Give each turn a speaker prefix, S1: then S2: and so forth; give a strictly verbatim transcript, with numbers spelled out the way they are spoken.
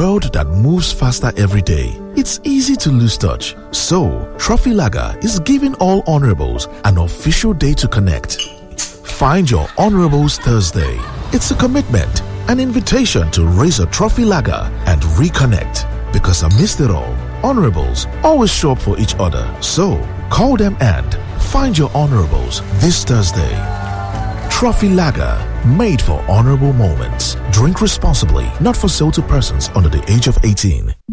S1: world that moves faster every day, it's easy to lose touch. So, Trophy Lager is giving all honorables an official day to connect. Find your honorables Thursday. It's a commitment, an invitation to raise a Trophy Lager and reconnect. Because amidst it all, honorables always show up for each other. So, call them and find your honorables this Thursday. Trophy Lager, made for honorable moments. Drink responsibly, not for sale to persons under the age of eighteen.